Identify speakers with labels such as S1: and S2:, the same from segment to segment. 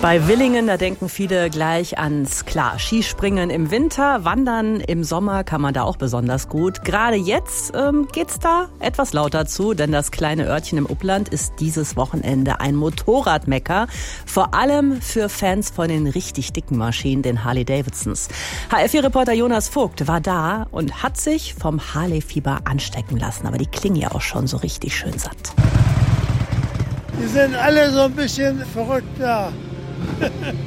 S1: Bei Villingen, da denken viele gleich ans Skispringen im Winter, Wandern im Sommer kann man da auch besonders gut. Gerade jetzt geht's da etwas lauter zu, denn das kleine Örtchen im Upland ist dieses Wochenende ein Motorradmecker. Vor allem für Fans von den richtig dicken Maschinen, den Harley-Davidsons. HF4-Reporter Jonas Vogt war da und hat sich vom Harley-Fieber anstecken lassen. Aber die klingen ja auch schon so richtig schön satt.
S2: Die sind alle so ein bisschen verrückt da. So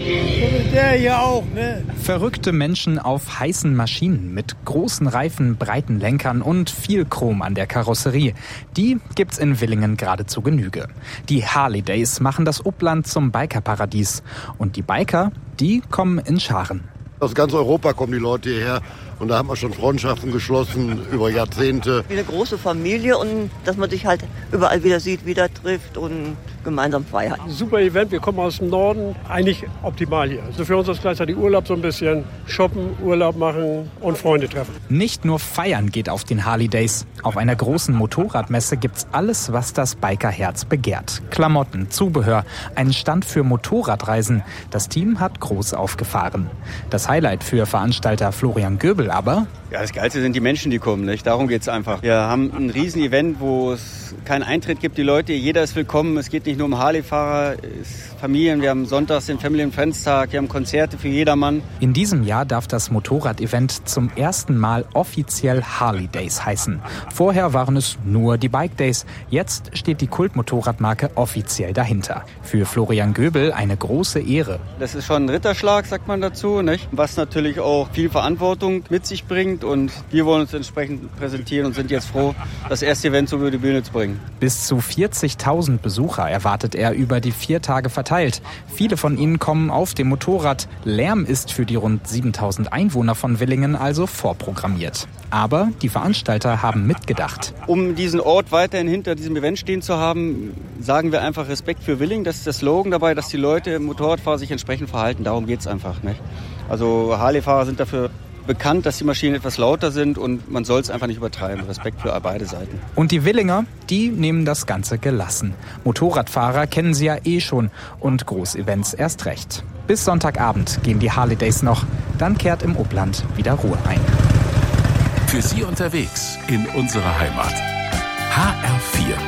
S2: wie der hier auch, ne?
S3: Verrückte Menschen auf heißen Maschinen mit großen Reifen, breiten Lenkern und viel Chrom an der Karosserie. Die gibt's in Villingen gerade zu Genüge. Die Harley Days machen das Upland zum Bikerparadies. Und die Biker, die kommen in Scharen.
S4: Aus ganz Europa kommen die Leute hierher und da haben wir schon Freundschaften geschlossen über Jahrzehnte.
S5: Wie eine große Familie und dass man sich halt überall wieder sieht, wieder trifft und gemeinsam feiert.
S2: Super Event, wir kommen aus dem Norden, eigentlich optimal hier. Also für uns ist gleichzeitig Urlaub so ein bisschen, shoppen, Urlaub machen und Freunde treffen.
S3: Nicht nur feiern geht auf den Harley Days. Auf einer großen Motorradmesse gibt's alles, was das Bikerherz begehrt. Klamotten, Zubehör, einen Stand für Motorradreisen. Das Team hat groß aufgefahren. Das Highlight für Veranstalter Florian Göbel aber:
S6: Ja, das Geilste sind die Menschen, die kommen, nicht? Darum geht's einfach. Wir haben ein Riesen-Event, wo es keinen Eintritt gibt. Die Leute, jeder ist willkommen. Es geht nicht nur um Harley-Fahrer, Familien. Wir haben sonntags den Family- and Friends-Tag. Wir haben Konzerte für jedermann. In diesem Jahr darf das Motorrad-Event zum ersten Mal offiziell Harley Days heißen. Vorher waren es nur die Bike Days. Jetzt steht die Kultmotorradmarke offiziell dahinter. Für Florian Göbel eine große Ehre. Das ist schon ein Ritterschlag, sagt man dazu, nicht? Was natürlich auch viel Verantwortung mit sich bringt. Und wir wollen uns entsprechend präsentieren und sind jetzt froh, das erste Event so über die Bühne zu bringen.
S3: Bis zu 40.000 Besucher erwartet er über die 4 Tage verteilt. Viele von ihnen kommen auf dem Motorrad. Lärm ist für die rund 7.000 Einwohner von Villingen also vorprogrammiert. Aber die Veranstalter haben mitgedacht.
S6: Um diesen Ort weiterhin hinter diesem Event stehen zu haben, sagen wir einfach Respekt für Villingen. Das ist der Slogan dabei, dass die Leute, Motorradfahrer, sich entsprechend verhalten. Darum geht's einfach, nicht? Also Harley-Fahrer sind dafür bekannt, dass die Maschinen etwas lauter sind und man soll es einfach nicht übertreiben. Respekt für beide Seiten.
S3: Und die Villinger, die nehmen das Ganze gelassen. Motorradfahrer kennen sie ja eh schon und Großevents erst recht. Bis Sonntagabend gehen die Harley Days noch, dann kehrt im Upland wieder Ruhe ein.
S7: Für Sie unterwegs in unserer Heimat. HR4